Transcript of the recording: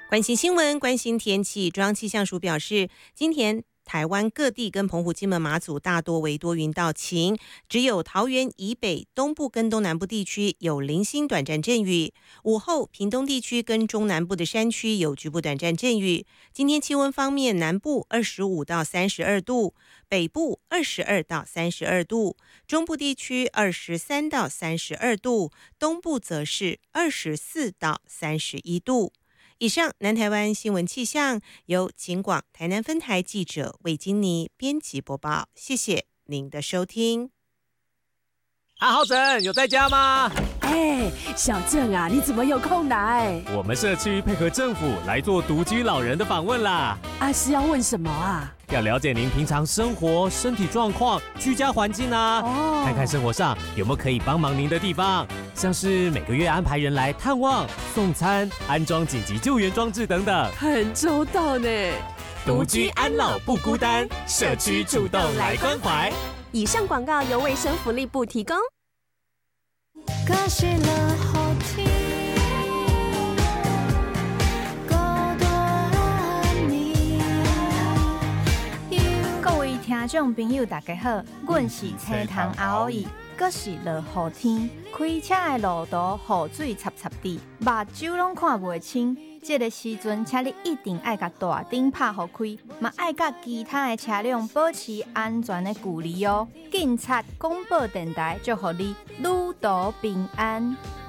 关心新闻，关心天气，中央气象署表示，今天台湾各地跟澎湖、金门、马祖大多为多云到晴，只有桃园以北、东部跟东南部地区有零星短暂阵雨。午后，屏东地区跟中南部的山区有局部短暂阵雨。今天气温方面，南部25到32度，北部22到32度，中部地区23到32度，东部则是24到31度。以上南台湾新闻气象由警广台南分台记者魏金妮编辑播报，谢谢您的收听。 阿浩神有在家吗？ 小郑啊，你怎么有空来？ 我们社区配合政府来做独居老人的访问啦。 是要问什么啊？ 要了解您平常生活、身体状况、居家环境啊，看看生活上有没有可以帮忙您的地方，像是每个月安排人来探望、送餐、安装紧急救援装置等等， 很周到呢。 独居安老不孤单，社区主动来关怀。 以上广告由卫生福利部提供。 各位听众朋友，大家好，阮是青塘阿欧伊，阁是落雨天，开车的路途雨水插插地，目睭拢看袂清。这个时阵，请你一定要甲大灯拍互开，嘛要甲其他的车辆保持安全的距离哦。警察广播电台祝福你旅途平安。